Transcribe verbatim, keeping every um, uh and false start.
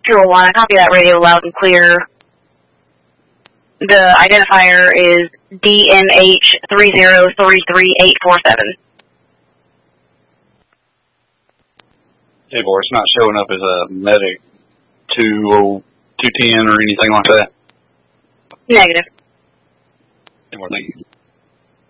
Fuel one, I copy that radio loud and clear. The identifier is D N H three zero three three eight four seven. Hey, boy, it's not showing up as a medic two oh two ten or anything like that? Negative. Hey, boy, thank you.